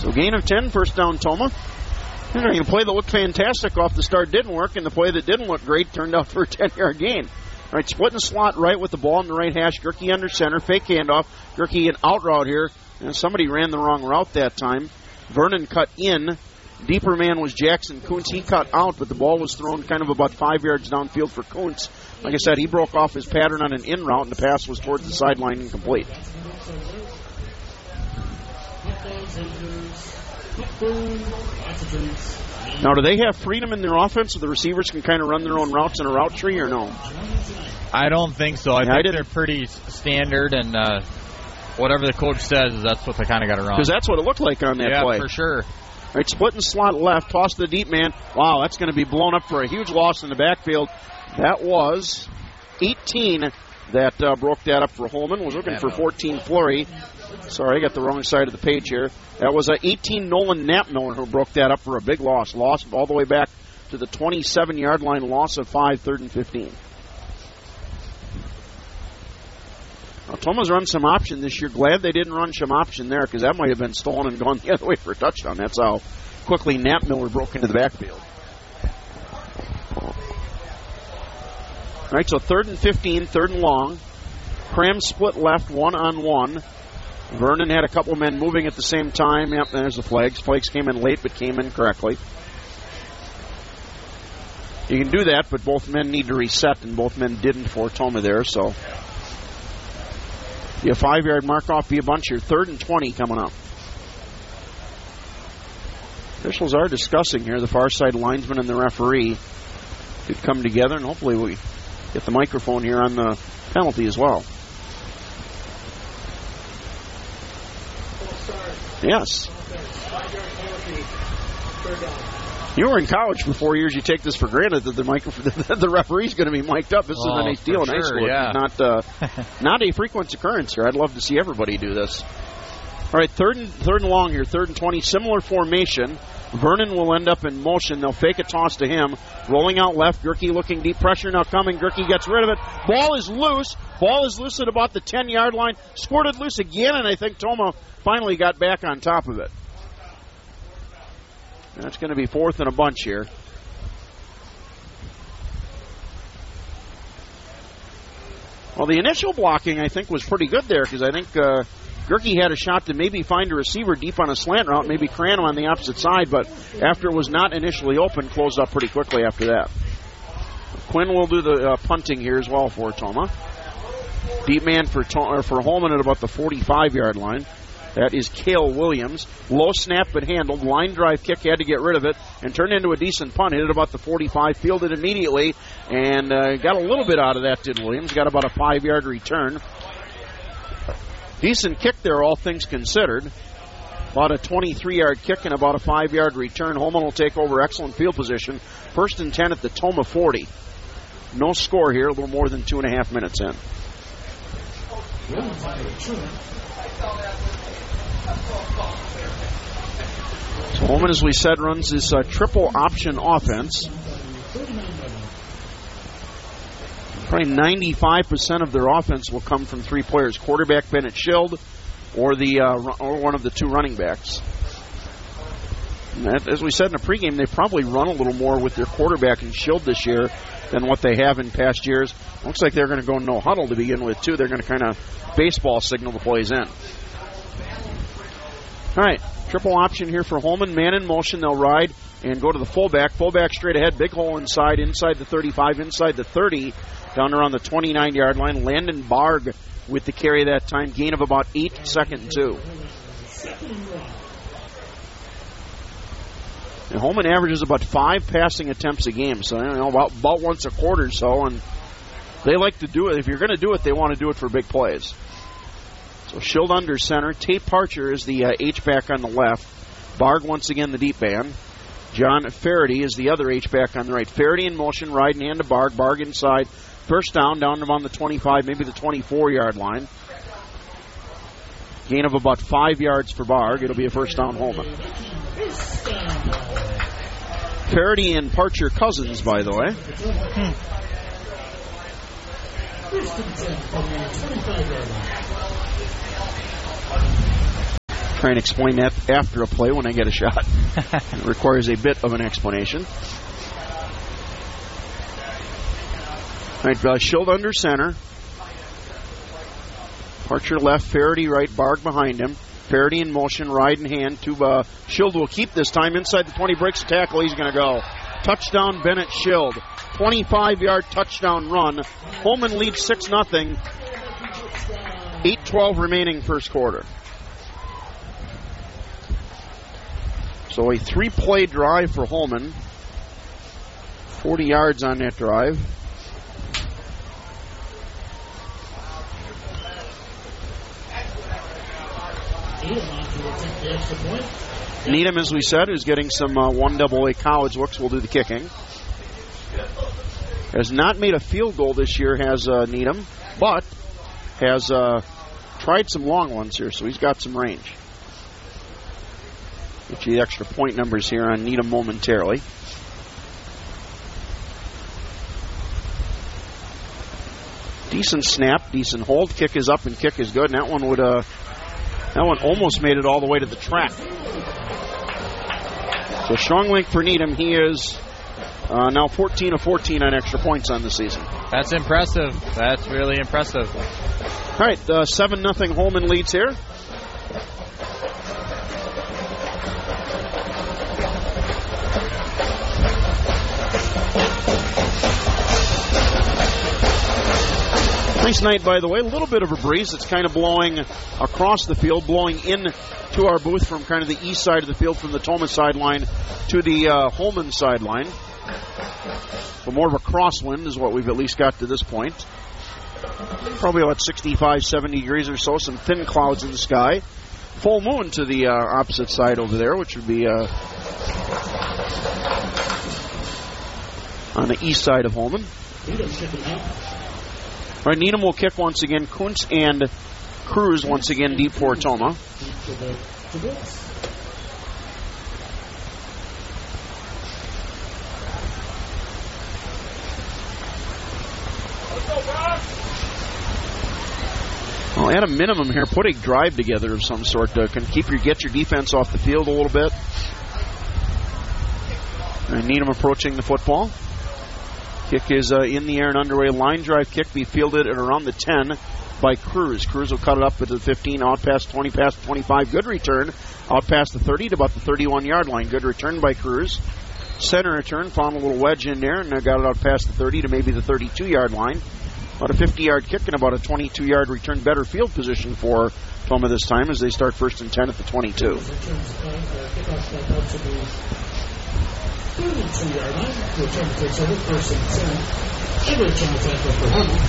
So gain of 10, first down Toma. The play that looked fantastic off the start didn't work, and the play that didn't look great turned out for a 10-yard gain. All right, split and slot right with the ball in the right hash. Gerke under center, fake handoff. Gerke an out route here, and somebody ran the wrong route that time. Vernon cut in. Deeper man was Jackson Kuntz. He cut out, but the ball was thrown kind of about 5 yards downfield for Kuntz. Like I said, he broke off his pattern on an in route, and the pass was towards the sideline incomplete. Now, do they have freedom in their offense so the receivers can kind of run their own routes in a route tree or no? I don't think so. I think they're pretty standard, and whatever the coach says, that's what they kind of got to run. Because that's what it looked like on that play. Yeah, for sure. All right, split and slot left, toss to the deep man. Wow, that's going to be blown up for a huge loss in the backfield. That was 18 that broke that up for Holman. Was looking for 14 Fleury. Sorry, I got the wrong side of the page here. That was 18 Nolan Knappmiller who broke that up for a big loss. Loss all the way back to the 27-yard line, loss of 5, 3rd and 15. Now, Toma's run some option this year. Glad they didn't run some option there because that might have been stolen and gone the other way for a touchdown. That's how quickly Knappmiller broke into the backfield. All right, so 3rd and 15, 3rd and long. Cram split left, 1-on-1. Vernon had a couple men moving at the same time. Yep, there's the flags. Flags came in late but came in correctly. You can do that, but both men need to reset, and both men didn't for Toma there, so be a 5-yard mark off, be a bunch here. 3rd and 20 coming up. Officials are discussing here. The far side linesman and the referee could come together, and hopefully we get the microphone here on the penalty as well. Yes. You were in college for 4 years. You take this for granted that the referee's going to be mic'd up. This is a nice deal in high school. Yeah. Not a frequent occurrence here. I'd love to see everybody do this. All right, third and long here, 3rd and 20. Similar formation. Vernon will end up in motion. They'll fake a toss to him. Rolling out left. Gerke looking deep. Pressure now coming. Gerke gets rid of it. Ball is loose. Ball is loose at about the 10-yard line. Squirted loose again, and I think Toma finally got back on top of it. That's going to be 4th and a bunch here. Well, the initial blocking, I think, was pretty good there because I think Gerke had a shot to maybe find a receiver deep on a slant route, maybe Crano on the opposite side, but after it was not initially open, closed up pretty quickly after that. Quinn will do the punting here as well for Toma. Deep man for Holman at about the 45-yard line. That is Cale Williams. Low snap but handled. Line drive kick, had to get rid of it and turned into a decent punt. Hit it about the 45, fielded immediately, and got a little bit out of that, did Williams. Got about a 5-yard return. Decent kick there, all things considered. About a 23-yard kick and about a 5-yard return. Holman will take over, excellent field position. 1st and 10 at the Toma 40. No score here, a little more than 2.5 minutes in. So Holman, as we said, runs this triple option offense. Probably 95% of their offense will come from 3 players: quarterback Bennett Schild, or one of the 2 running backs. And as we said in the pregame, they probably run a little more with their quarterback and Schild this year than what they have in past years. Looks like they're going to go no huddle to begin with, too. They're going to kind of baseball signal the plays in. All right, triple option here for Holman. Man in motion, they'll ride and go to the fullback. Fullback straight ahead, big hole inside the 35, inside the 30, down around the 29-yard line. Landon Barg with the carry that time, gain of about 8, 2nd and 2. And Holman averages about 5 passing attempts a game, so about once a quarter or so, and they like to do it. If you're going to do it, they want to do it for big plays. So Schild under center. Tate Parcher is the H-back on the left. Barg once again the deep man. John Faraday is the other H-back on the right. Faraday in motion, riding hand to Barg. Barg inside. First down around the 25, maybe the 24-yard line. Gain of about 5 yards for Barg. It'll be a first down Holman. Faraday and Parcher cousins, by the way. Try and explain that after a play when I get a shot. It requires a bit of an explanation. All right, Schild under center. Parcher left, Faraday right, Barg behind him. Faraday in motion, ride in hand. Schild will keep this time inside the 20, breaks the tackle, he's going to go. Touchdown, Bennett Schild. 25-yard touchdown run. Holman leads 6-0. 8:12 remaining first quarter. So a 3-play drive for Holman. 40 yards on that drive. Needham, as we said, is getting some 1AA college looks. Will do the kicking. Has not made a field goal this year, has Needham, but has tried some long ones here, so he's got some range. Get you the extra point numbers here on Needham momentarily. Decent snap, decent hold. Kick is up and kick is good. And that one would that one almost made it all the way to the track. So strong link for Needham. He is now 14 of 14 on extra points on the season. That's impressive. That's really impressive. All right, 7-0 Holman leads here. Nice night, by the way. A little bit of a breeze. It's kind of blowing across the field, blowing in to our booth from kind of the east side of the field, from the Toma sideline to the Holman sideline. So more of a crosswind is what we've at least got to this point. Probably about 65, 70 degrees or so. Some thin clouds in the sky. Full moon to the opposite side over there, which would be on the east side of Holman. All right, Needham will kick once again. Kuntz and Cruz once again deep for Toma. Well, at a minimum here, put a drive together of some sort. Can get your defense off the field a little bit. And Needham approaching the football. Kick is in the air and underway. Line drive kick be fielded at around the 10 by Cruz. Cruz will cut it up to the 15, out past 20, past 25. Good return. Out past the 30 to about the 31-yard line. Good return by Cruz. Center return, found a little wedge in there, and got it out past the 30 to maybe the 32-yard line. About a 50-yard kick and about a 22-yard return. Better field position for Toma this time as they start 1st and 10 at the 22. 32-yard line. Return takes over 1st and 10. And return tackle for Holman.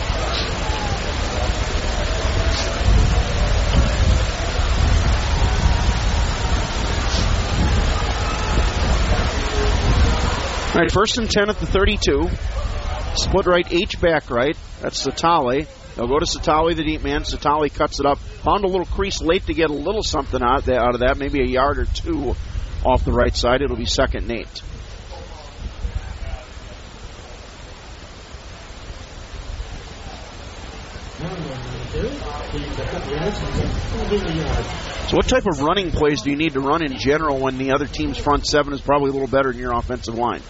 All right, 1st and 10 at the 32. Split right, H back right. That's Satali. They'll go to Satali, the deep man. Satali cuts it up. Found a little crease late to get a little something out of that, maybe a yard or two off the right side. It'll be 2nd and 8. So what type of running plays do you need to run in general when the other team's front seven is probably a little better than your offensive line?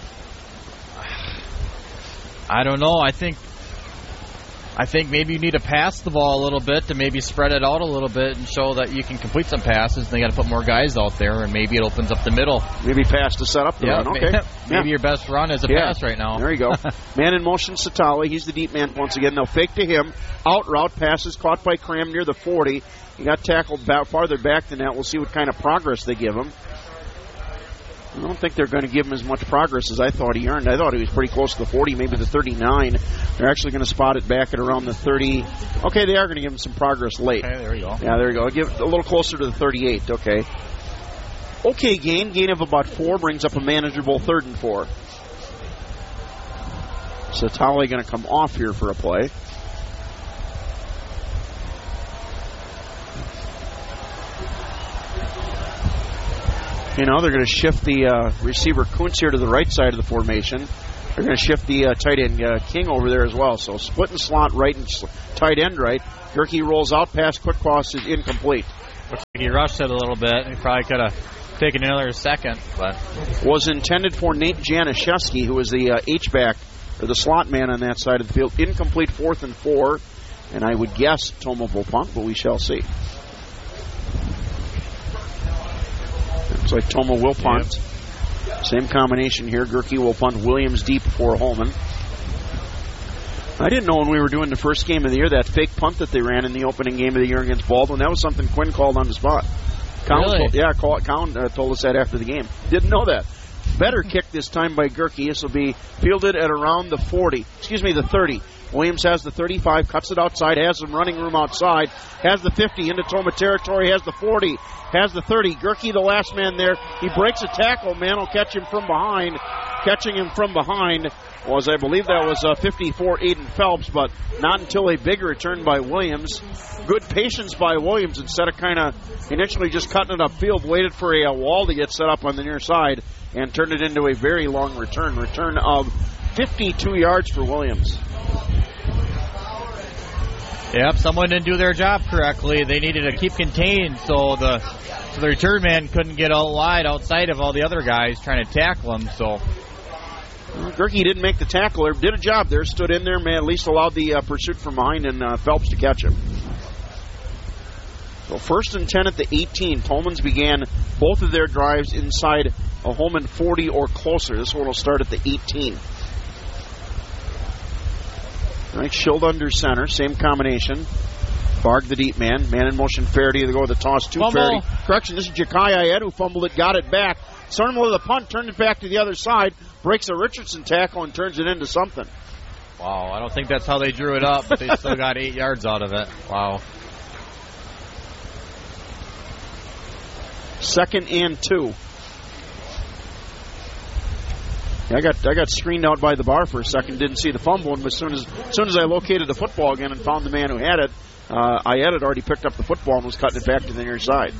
I don't know. I think maybe you need to pass the ball a little bit to maybe spread it out a little bit and show that you can complete some passes. And they got to put more guys out there, and maybe it opens up the middle. Maybe pass to set up the run. Okay. Maybe your best run is a pass right now. There you go. Man in motion, Satali. He's the deep man once again. They'll fake to him. Out route passes caught by Cram near the 40. He got tackled farther back than that. We'll see what kind of progress they give him. I don't think they're going to give him as much progress as I thought he earned. I thought he was pretty close to the 40, maybe the 39. They're actually going to spot it back at around the 30. Okay, they are going to give him some progress late. Okay, there you go. Yeah, there you go. Give it a little closer to the 38. Okay. Okay, gain of about 4 brings up a manageable 3rd and 4. So Talley going to come off here for a play. You know, they're going to shift the receiver Kuntz here to the right side of the formation. They're going to shift the tight end King over there as well. So split and slot right and tight end right. Gerke rolls out, pass, quick cross is incomplete. Looks like he rushed it a little bit. He probably could have taken another second, but was intended for Nate Januszewski, who was the H-back, or the slot man on that side of the field. Incomplete 4th and 4, and I would guess Toma will punt, but we shall see. Looks like Toma will punt. Yep. Same combination here. Gerke will punt. Williams deep for Holman. I didn't know when we were doing the first game of the year that fake punt that they ran in the opening game of the year against Baldwin. That was something Quinn called on the spot. Really? Cowan told us that after the game. Didn't know that. Better kick this time by Gerke. This will be fielded at around the 30. Williams has the 35, cuts it outside, has some running room outside, has the 50 into Toma territory, has the 40, has the 30. Gerke, the last man there. He breaks a tackle. Man will catch him from behind. Catching him from behind was, I believe that was 54 Aiden Phelps, but not until a big return by Williams. Good patience by Williams instead of kind of initially just cutting it upfield, waited for a wall to get set up on the near side and turned it into a very long return. Return of 52 yards for Williams. Yep, someone didn't do their job correctly. They needed to keep contained so the return man couldn't get out wide outside of all the other guys trying to tackle him. So Gerke didn't make the tackle. Did a job there. Stood in there. Man, at least allowed the pursuit from behind and Phelps to catch him. So 1st and 10 at the 18. Tolman's began both of their drives inside a Holman 40 or closer. This one will start at the 18. All right, Schild under center. Same combination. Barg the deep man. Man in motion. Faraday to go with the toss to Faraday. Correction, this is Jakai Ayed who fumbled it, got it back. Started with a punt, turned it back to the other side, breaks a Richardson tackle and turns it into something. Wow, I don't think that's how they drew it up, but they still got 8 yards out of it. Wow. 2nd and 2. I got screened out by the bar for a second, didn't see the fumble, and as soon as I located the football again and found the man who had it, Ayed had already picked up the football and was cutting it back to the near side.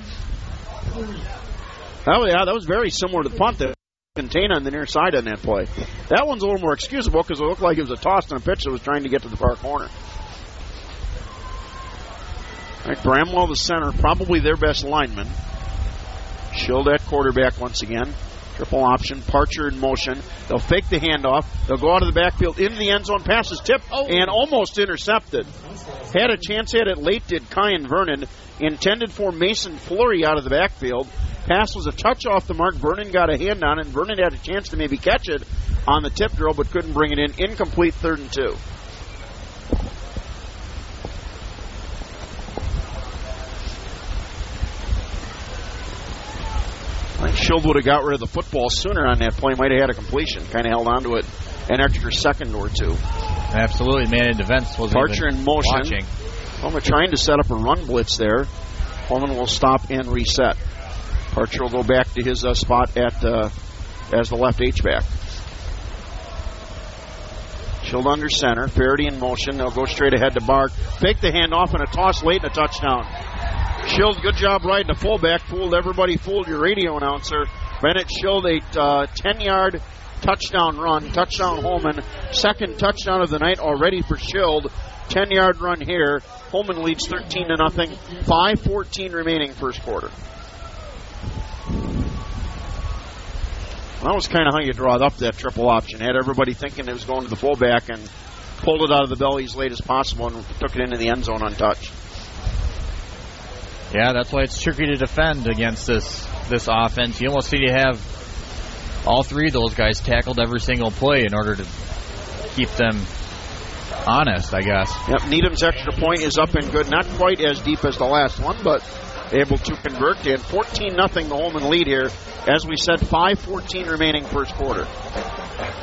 Oh, yeah, that was very similar to the punt that contained on the near side on that play. That one's a little more excusable because it looked like it was a toss and a pitch that was trying to get to the far corner. All right, Bramwell, the center, probably their best lineman. Schild at quarterback once again. Triple option, Parcher in motion. They'll fake the handoff. They'll go out of the backfield into the end zone. Pass is tipped and almost intercepted. Had a chance at it late, did Kyan Vernon. Intended for Mason Fleury out of the backfield. Pass was a touch off the mark. Vernon got a hand on it, and Vernon had a chance to maybe catch it on the tip drill, but couldn't bring it in. Incomplete 3rd and 2. I think Schild would have got rid of the football sooner on that play. Might have had a completion. Kind of held on to it an extra second or two. Absolutely, man in defense wasn't Parcher in motion. Watching. Holman trying to set up a run blitz there. Holman will stop and reset. Parcher will go back to his spot at as the left H-back. Schild under center. Faraday in motion. They'll go straight ahead to Barg. Fake the handoff and a toss late and a touchdown. Schild, good job riding the fullback. Fooled everybody. Fooled your radio announcer. Bennett Schild, a 10-yard touchdown run. Touchdown Holman. Second touchdown of the night already for Schild. 10-yard run here. Holman leads 13-0. 5:14 remaining first quarter. That was kind of how you draw up that triple option. Had everybody thinking it was going to the fullback and pulled it out of the belly as late as possible and took it into the end zone untouched. Yeah, that's why it's tricky to defend against this offense. You almost need to have all three of those guys tackled every single play in order to keep them honest, I guess. Yep, Needham's extra point is up and good. Not quite as deep as the last one, but able to convert. And 14-0 the Holman lead here. As we said, 5:14 remaining first quarter.